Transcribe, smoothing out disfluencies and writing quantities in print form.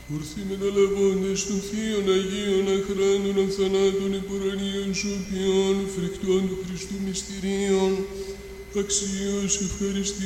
ορθοί μεταλαβώντες των θείων Αγίων αχράντων αθανάτων υπορανίων σωπιών, φρικτών του Χριστού μυστηρίων, αξίως ευχαριστή